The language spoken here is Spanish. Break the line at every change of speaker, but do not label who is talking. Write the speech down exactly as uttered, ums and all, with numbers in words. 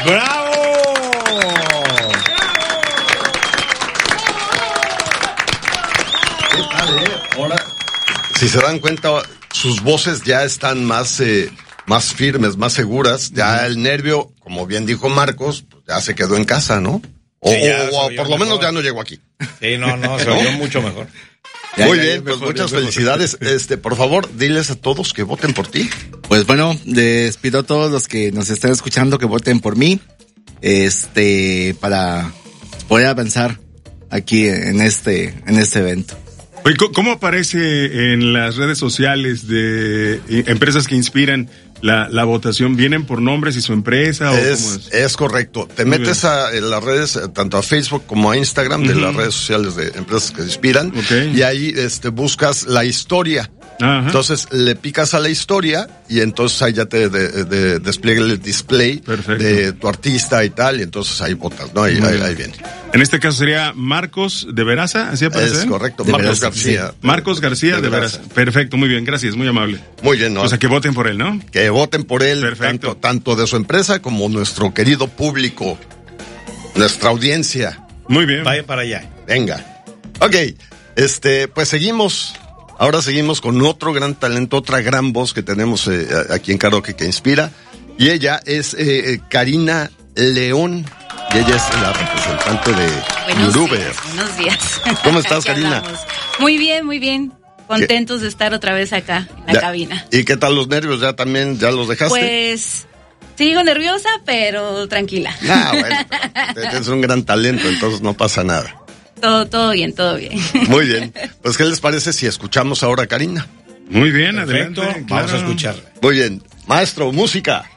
¡Bravo!
¿Qué tal, eh? Ahora, si se dan cuenta, sus voces ya están más, eh, más firmes, más seguras. Ya uh-huh. El nervio, como bien dijo Marcos, pues ya se quedó en casa, ¿no? O, sí, o, o por lo mejor. menos ya no llegó aquí.
Sí, no, no, se oyó mucho mejor.
Ya, Muy ya, bien, ya, pues mejor, muchas felicidades. Este, por favor, diles a todos que voten por ti.
Pues bueno, les pido a todos los que nos están escuchando que voten por mí, este, para poder avanzar aquí en este, en este evento.
Oye, ¿cómo aparece en las redes sociales de empresas que inspiran la, la votación? ¿Vienen por nombres y su empresa? ¿O
es,
cómo es?
es correcto. Te Muy metes a, en las redes, tanto a Facebook como a Instagram, uh-huh. de las redes sociales de empresas que inspiran, okay. y ahí este, buscas la historia. Ajá. Entonces le picas a la historia y entonces ahí ya te de, de, despliega el display Perfecto. De tu artista y tal, y entonces ahí votas, ¿no? Ahí, ahí, ahí viene.
En este caso sería Marcos de Veraza, ¿así aparece?
Es correcto,
de
Marcos
Veraza,
García.
Sí. Marcos García de, de Veraza. Perfecto, muy bien, gracias, muy amable.
Muy bien, ¿no?
O sea, que voten por él, ¿no?
Que voten por él, tanto, tanto de su empresa como nuestro querido público, nuestra audiencia.
Muy bien.
Vaya para allá.
Venga. Ok, este, pues seguimos. Ahora seguimos con otro gran talento, otra gran voz que tenemos eh, aquí en Karaoke que inspira. Y ella es eh, Karina León. Y ella es la representante de Nuruber.
Buenos días.
¿Cómo estás, Karina?
Hablamos. Muy bien, muy bien. Contentos ¿Qué? de estar otra vez acá en la
ya.
cabina.
¿Y qué tal los nervios? ¿Ya también ya los dejaste?
Pues sigo nerviosa, pero tranquila.
Ah, bueno, es un gran talento, entonces no pasa nada.
Todo, todo bien, todo bien.
Muy bien. Pues, ¿qué les parece si escuchamos ahora a Karina?
Muy bien,
Perfecto.
adelante.
Vamos
claro.
a escuchar.
Muy bien. Maestro, música.